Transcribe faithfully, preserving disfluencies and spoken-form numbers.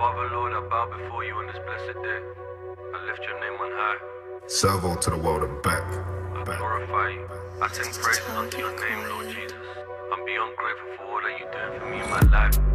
Father, Lord, I bow before you on this blessed day. I lift your name on high. Salvo to the world and back. I back. glorify you. I sing praises unto your name, Lord Jesus. I'm beyond grateful for all that you're doing for me in my life.